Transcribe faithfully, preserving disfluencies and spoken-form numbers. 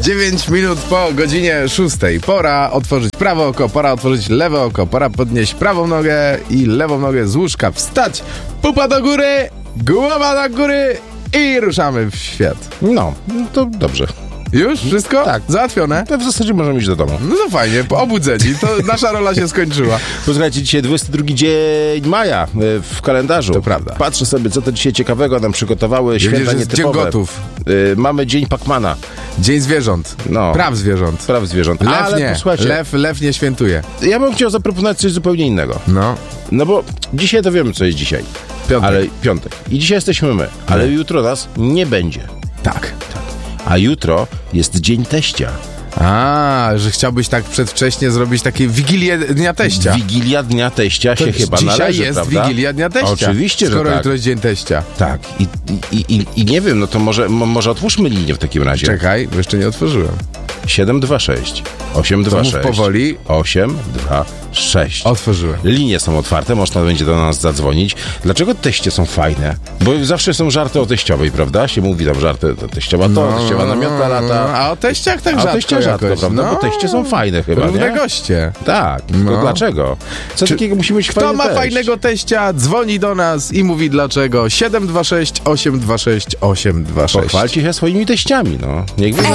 dziewięć minut po godzinie szóstej. Pora otworzyć prawe oko, pora otworzyć lewe oko, pora podnieść prawą nogę i lewą nogę z łóżka, wstać, pupa do góry, głowa do góry i ruszamy w świat. No, to dobrze. Już? Wszystko? Tak. Załatwione? To w zasadzie możemy iść do domu. No to fajnie, obudzeni, to nasza rola się skończyła. Posłuchajcie, dzisiaj dwudziesty drugi dzień maja w kalendarzu. To prawda. Patrzę sobie, co to dzisiaj ciekawego nam przygotowały. Święta Wiesz, że jest nietypowe. Dzień Gotów. Y, mamy Dzień Pacmana. Dzień zwierząt. No. Praw zwierząt. Praw zwierząt. Lew Ale nie. posłuchajcie, Lew, lew nie świętuje. ja bym chciał zaproponować coś zupełnie innego. No. No bo dzisiaj to wiemy, co jest dzisiaj. Piątek. Ale piątek. I dzisiaj jesteśmy my. Ale jutro nas nie będzie. Tak. A jutro jest Dzień Teścia. A, że chciałbyś tak przedwcześnie zrobić takie Wigilię Dnia Teścia. Wigilia Dnia Teścia To się chyba dzisiaj należy, jest prawda? Wigilia Dnia Teścia. Oczywiście, że skoro tak. jutro jest Dzień Teścia. Tak. I, i, i, I nie wiem, no to może, mo, może otwórzmy linię w takim razie. Czekaj, bo jeszcze nie otworzyłem. siedem dwa sześć osiem To dwa mów sześć powoli. osiem dwa sześć. Otworzyłem. Linie są otwarte, można będzie do nas zadzwonić. Dlaczego teście są fajne? Bo zawsze są żarty o teściowej, prawda? Się mówi tam żarty, to teściowa to, No, teściowa namiota lata. A o teściach tak A o rzadko teściach rzadko, jakoś. prawda? No. Bo teście są fajne chyba, Równe nie? goście. Tak, No. to dlaczego? Co Czy- takiego musi być Kto fajny ma teść? fajnego teścia, dzwoni do nas i mówi dlaczego. siedem dwa sześć osiem dwa sześć osiem dwa sześć. Pochwalcie się swoimi teściami, no. Niech wy